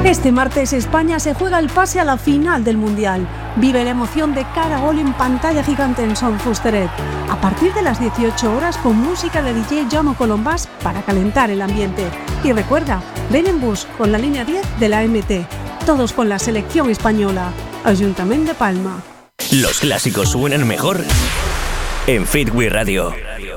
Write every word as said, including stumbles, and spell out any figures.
Este martes España se juega el pase a la final del Mundial. Vive la emoción de cada gol en pantalla gigante en Son Fusteret. A partir de las dieciocho horas con música de D J Jaume Colombás para calentar el ambiente. Y recuerda, ven en bus con la línea diez de la M T. Todos con la selección española. Ayuntamiento de Palma. Los clásicos suenan mejor en Fitwi Radio.